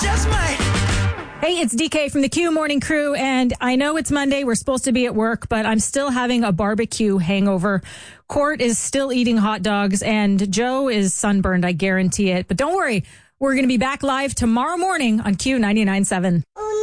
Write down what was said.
just might. Hey, it's DK from the Q Morning Crew, and I know it's Monday. We're supposed to be at work, but I'm still having a barbecue hangover. Court is still eating hot dogs, and Joe is sunburned, I guarantee it. But don't worry, we're going to be back live tomorrow morning on Q 99.7.